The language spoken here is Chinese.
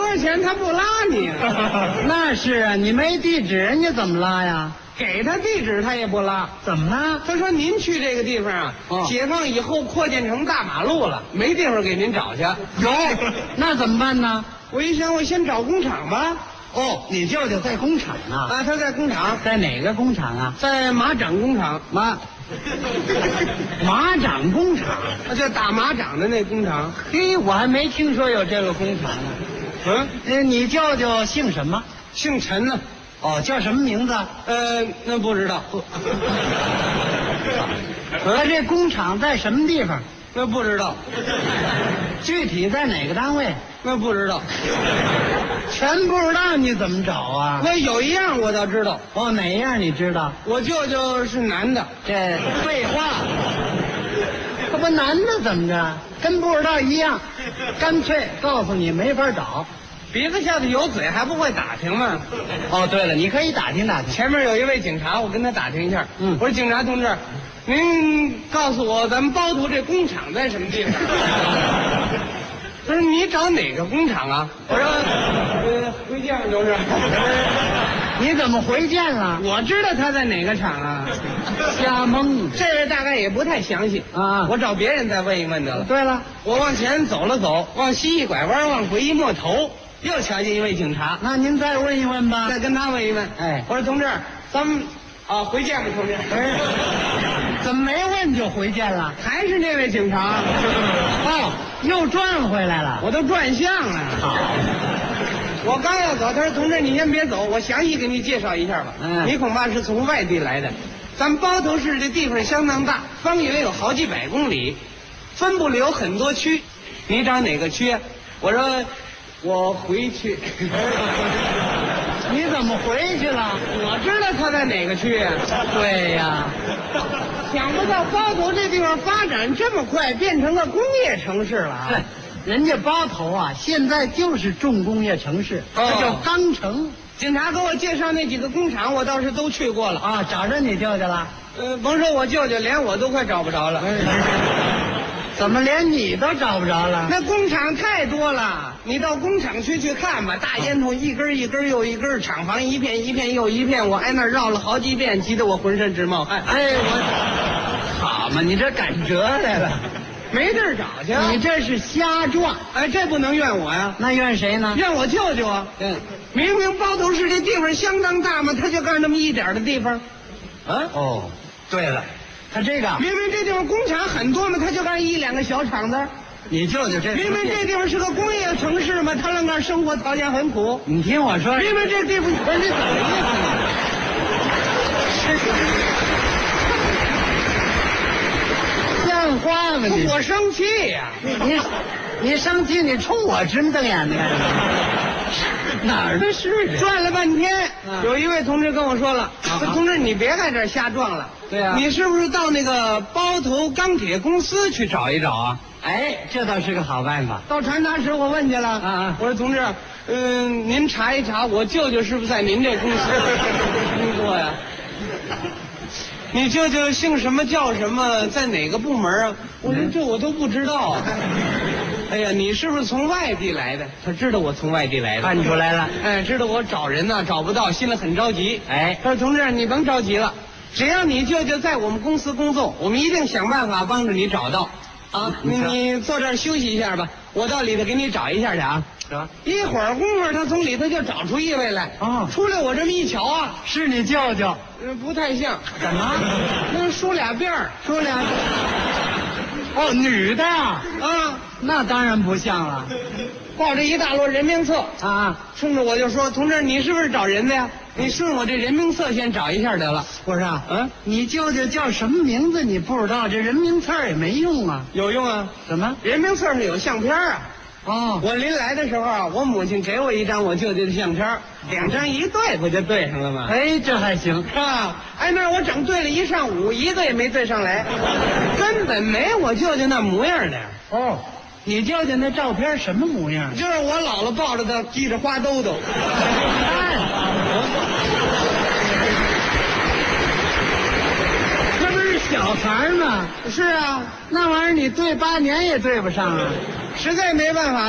少钱他不拉你。 那是啊，你没地址，人家怎么拉呀？ 给他地址他也不拉。 怎么了？ 他说您去这个地方啊，解放以后扩建成大马路了，没地方给您找去。 有，那怎么办呢？ 我一想，我先找工厂吧。 哦，你舅舅在工厂啊？ 啊，他在工厂。 在哪个工厂啊？ 在马掌工厂。 马掌工厂， 就打马掌的那工厂。 嘿，我还没听说有这个工厂呢。你舅舅姓什么？ 姓陈呢。 哦，叫什么名字？ 那不知道。 他这工厂在什么地方？ 那不知道。 具体在哪个单位？ 那不知道。 全不知道你怎么找啊？ 我有一样我倒知道。 哦，哪一样你知道？ 我舅舅是男的。 这废话，这不男的怎么着？跟不知道一样，干脆告诉你没法找。 鼻子下头有嘴还不会打听吗？ 哦，对了，你可以打听打听。 前面有一位警察，我跟他打听一下。我说警察同志，您告诉我咱们包头这工厂在什么地方？他说你找哪个工厂啊？我说回见同志。 你怎么回见了？ 我知道他在哪个厂啊。 瞎蒙， 这人大概也不太详细啊。 我找别人再问一问得了。 对了， 我往前走了走，往西一拐弯，往回一摸头，又瞧见一位警察。 那您再问一问吧。 再跟他问一问。 哎， 我说同志，咱们回见吧，同志。 怎么没问就回见了？ 还是那位警察。 哦，又转回来了。 我都转向了。 好， 我刚要走，他说同志你先别走，我详细给你介绍一下吧。你恐怕是从外地来的。咱们包头市这地方相当大，方圆有好几百公里，分布了有很多区。你找哪个区啊？我说我回去。 你怎么回去了？ 我知道他在哪个区啊。 对呀， 想不到包头这地方发展这么快，变成了工业城市了啊！ 人家包头啊，现在就是重工业城市，这叫钢城。 警察给我介绍那几个工厂，我倒是都去过了啊。找着你舅舅了？ 甭说我舅舅，连我都快找不着了。 怎么连你都找不着了？ 那工厂太多了，你到工厂区去看吧，大烟囱一根一根又一根，厂房一片一片又一片，我挨那绕了好几遍，急得我浑身直冒汗。 好嘛，你这赶折来了， 没地儿找去。 你这是瞎撞。 这不能怨我呀。 那怨谁呢？ 怨我舅舅啊。明明包头市这地方相当大嘛，他就干那么一点的地方。 哦，对了，他这个明明这地方工厂很多嘛，他就干一两个小厂子。 你舅舅这明明这地方是个工业城市嘛，他那那生活条件很苦。 你听我说， 明明这地方，不是你怎么意思？像话吗你？ 我生气呀！ 你生气，你冲我直瞪眼的干什么？哪儿的事？ 转了半天，有一位同志跟我说了：“同志，你别在这儿瞎撞了。” 对啊， 你是不是到那个包头钢铁公司去找一找啊？ 这倒是个好办法。 到传达室我问去了。我说同志，您查一查我舅舅是不是在您这公司工作呀？你舅舅姓什么叫什么，在哪个部门啊？我说这我都不知道。哎呀，你是不是从外地来的？他知道我从外地来的， 看出来了。 知道我找人呢找不到，心里很着急。他说同志，你甭着急了，只要你舅舅在我们公司工作，我们一定想办法帮着你找到。你坐这儿休息一下吧，我到里头给你找一下去啊。一会儿功夫，他从里头就找出一位来。出来我这么一瞧啊， 是你舅舅？ 不太像。 怎么？ 那梳俩辫儿， 梳俩。哦，女的呀？那当然不像了。 抱着一大摞人名册冲着我就说：“同志，你是不是找人的呀？你顺我这人名册先找一下得了。” 不是你舅舅叫什么名字？你不知道，这人名册也没用啊。 有用啊！ 怎么？ 人名册上有相片啊。我临来的时候啊，我母亲给我一张我舅舅的相片，2张一对，不就对上了吗？ 这还行那我整对了一上午，一个也没对上来，根本没我舅舅那模样的。 你舅舅那照片什么模样？ 就是我姥姥抱着他，系着花兜兜。 这不是小孩吗？ 是啊， 那玩意儿你对8年也对不上啊， 实在没办法。